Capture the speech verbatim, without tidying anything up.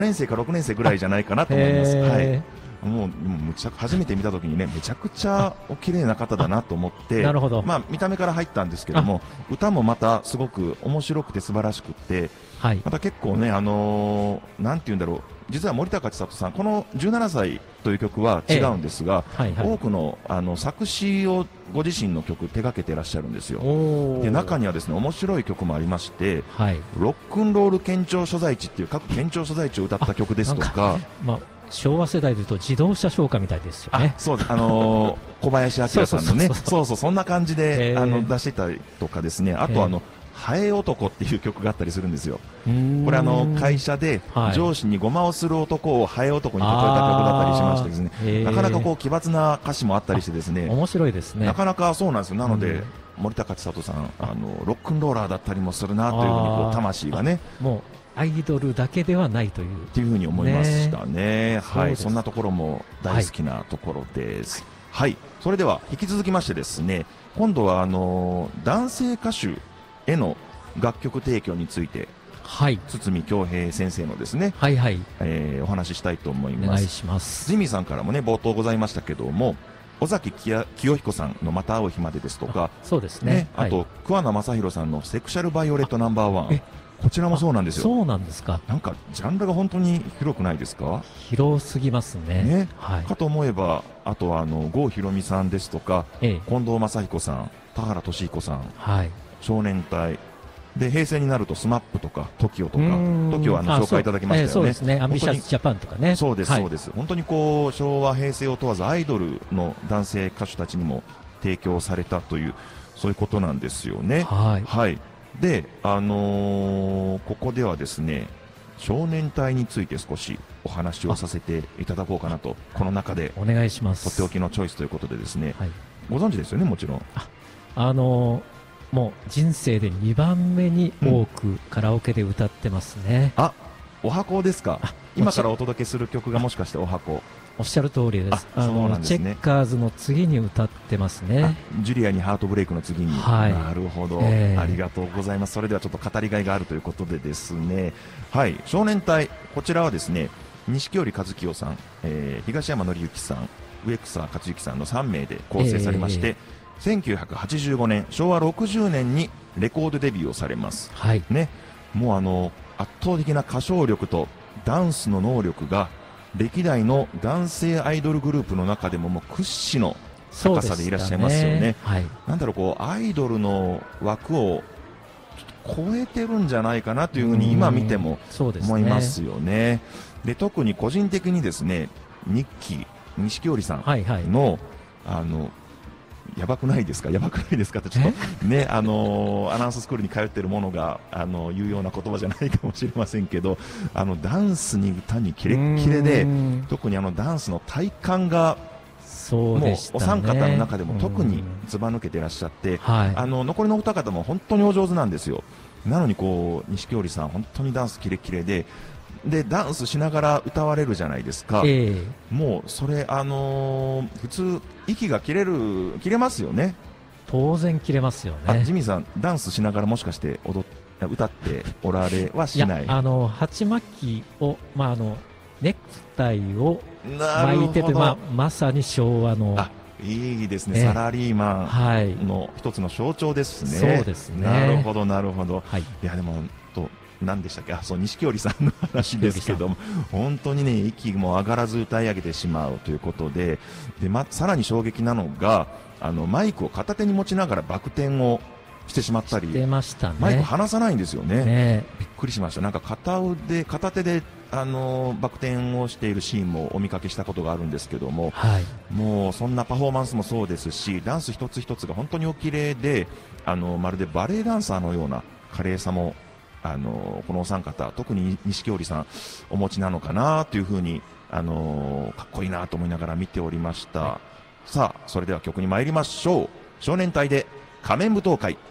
ねん生かろくねん生ぐらいじゃないかなと思います。はい。もう、もうむちゃ初めて見たときにね、めちゃくちゃお綺麗な方だなと思って、 なるほど。 まあ見た目から入ったんですけども、歌もまたすごく面白くて素晴らしくて、はい、また結構ね、あのー、なんて言うんだろう、実は森高千里さん、このじゅうななさいという曲は違うんですが、ええはいはい、多くの、あの作詞をご自身の曲手掛けていらっしゃるんですよ。で中にはですね面白い曲もありまして、はい、ロックンロール県庁所在地っていう各県庁所在地を歌った曲ですとか、 まあ、昭和世代でいうと自動車消化みたいですよね。 そうです、あのー、小林明さんのね、そうそうそんな感じで、えー、あの出してたりとかですね、あとあの、えーハエ男っていう曲があったりするんですよ。これあの会社で上司にごまをする男をハエ男に例えた曲だったりしましてですね、なかなかこう奇抜な歌詞もあったりしてですね、 面白いですね。 なかなかそうなんですよ。なので森高千里さん、あのロックンローラーだったりもするなというふうにこう魂がね、 もうアイドルだけではないというっていうふうに思いましたね。はい、そんなところも大好きなところです。はい、それでは引き続きましてですね、今度はあの男性歌手への楽曲提供について、はい、堤恭平先生のですね、はいはい、えー、お話ししたいと思います。お願いします。ジミーさんからもね冒頭ございましたけども、尾崎清彦さんのまた会う日までですとか、 そうですね、 ね、あと、はい、桑名正宏さんのセクシャルバイオレットナンバーワン、こちらもそうなんですよ。 そうなんですか。 なんかジャンルが本当に広くないですか。 広すぎますね。ね、 はい、かと思えば、あとはあの郷ひろみさんですとか、ええ、近藤正彦さん、田原俊彦さん、はい、少年隊で平成になるとスマップとか トキオ とか トキオ はあの紹介いただきましたよね。 そうですね。アンビシャスジャパンとかね。 そうですそうです。本当にこう昭和平成を問わずアイドルの男性歌手たちにも提供されたというそういうことなんですよね。はい。はい。で、あのー、ここではですね、少年隊について少しお話をさせていただこうかなと、この中でお願いします。 とっておきのチョイスということでですね、はい、ご存知ですよね、もちろん。 あ、あのーもう人生でにばんめに多くカラオケで歌ってますね。 うん、あ、お箱ですか。今からお届けする曲がもしかしてお箱。 おっしゃる通りです。あのチェッカーズの次に歌ってますね。 ジュリアにハートブレイクの次に。はい、なるほど、えー、ありがとうございます。それではちょっと語りがいがあるということでですね、はい、少年隊、こちらはですね、錦織一清さん、えー、東山紀之さん、植草克之さんのさんめいで構成されまして、えーせんきゅうひゃくはちじゅうごねんしょうわろくじゅうねんにレコードデビューをされます。はい、ね、もうあの圧倒的な歌唱力とダンスの能力が歴代の男性アイドルグループの中でももう屈指の高さでいらっしゃいますよね。ね、はい、なんだろう、こうアイドルの枠を超えてるんじゃないかなというふうに今見ても思いますよね。で、特に個人的にですね、日記錦織さんの、はいはい、あのやばくないですか、やばくないですかってちょっとね、あのー、アナウンススクールに通っているものが、あのー、言うような言葉じゃないかもしれませんけど、あのダンスに歌にキレッキレで、特にあのダンスの体幹がそうでしたね、もうお三方の中でも特にずば抜けていらっしゃって、はい、あの残りのお二方も本当にお上手なんですよ。なのにこう錦織さん本当にダンスキレッキレで。でダンスしながら歌われるじゃないですか、えー、もうそれ、あのー、普通息が切れる切れますよね。 当然切れますよね。 ジミーさんダンスしながらもしかして踊っ歌っておられはしない。 いや、あの鉢巻きを、まあ、あのネクタイを巻いてて、まあ、まさに昭和の、 あ、いいですね、サラリーマンの一つの象徴ですね。 そうですね。 なるほどなるほど、はい、いやでもと何でしたっけ、あ、そう錦織さんの話ですけども、本当にね息も上がらず歌い上げてしまうということで、で、ま、さらに衝撃なのがあのマイクを片手に持ちながらバク転をしてしまったり、 してましたね、 マイク離さないんですよね。ね、びっくりしました。なんか片腕片手であのバク転をしているシーンもお見かけしたことがあるんですけども、はい、もうそんなパフォーマンスもそうですし、ダンス一つ一つが本当にお綺麗で、あのまるでバレエダンサーのような華麗さもあのこのお三方、特に錦織さんお持ちなのかなというふうに、あのかっこいいなと思いながら見ておりました。はい、さあそれでは曲に参りましょう。少年隊で仮面舞踏会。